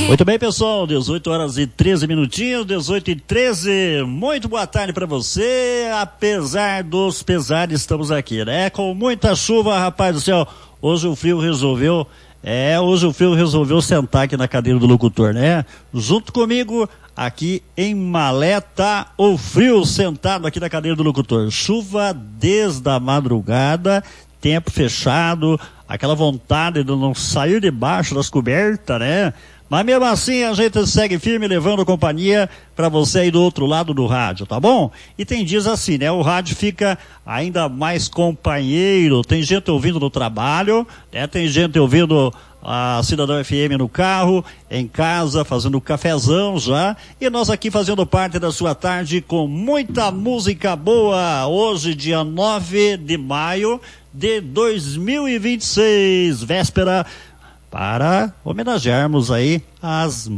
Muito bem, pessoal, 18 horas e 13 minutinhos, 18 e 13. Muito boa tarde para você. Apesar dos pesares, estamos aqui, né? Com muita chuva, rapaz do céu. Hoje o frio resolveu sentar aqui na cadeira do locutor, né? Junto comigo, aqui em Maleta, o frio sentado aqui na cadeira do locutor. Chuva desde a madrugada, tempo fechado, aquela vontade de não sair debaixo das cobertas, né? Mas mesmo assim a gente segue firme levando companhia para você aí do outro lado do rádio, tá bom? E tem dias assim, né? O rádio fica ainda mais companheiro, tem gente ouvindo no trabalho, né? Tem gente ouvindo a Cidadão FM no carro, em casa, fazendo cafezão já, e nós aqui fazendo parte da sua tarde com muita música boa, hoje dia 9 de maio de 2026, véspera, para homenagearmos aí as